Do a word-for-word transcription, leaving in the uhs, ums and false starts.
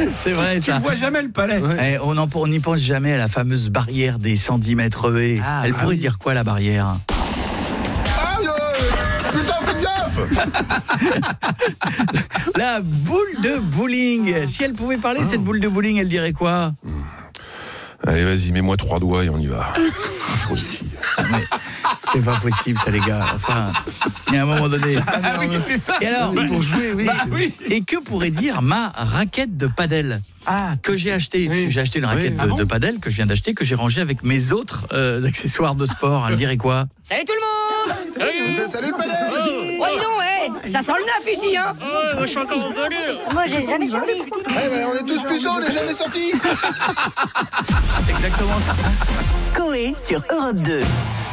C'est vrai, tu ça. ne vois jamais le palais. Ouais. Eh, on n'y pense jamais à la fameuse barrière des cent dix mètres haies. Ah, Elle ah pourrait oui. dire quoi, la barrière? Aïe, euh, putain, faites gaffe. La boule de bowling. Si elle pouvait parler, cette boule de bowling, elle dirait quoi? Allez, vas-y, mets-moi trois doigts et on y va. Mais c'est pas possible, ça, les gars. Enfin, il y a un moment donné. Ah oui, c'est ça. Et alors, Pour jouer, oui. Bah oui. et que pourrait dire ma raquette de padel Ah, que j'ai acheté? Parce que j'ai acheté une raquette Oui. de, Ah bon de padel que je viens d'acheter, que j'ai rangée avec mes autres euh, accessoires de sport. Elle dirait quoi? Salut tout le monde. Salut, salut le palais. Oh dis donc, ouais, ça sent le neuf ici, hein. Moi, j'ai jamais servi. Eh ben, on est tous puceaux, on n'est jamais sortis. C'est exactement ça. Coé sur Europe deux.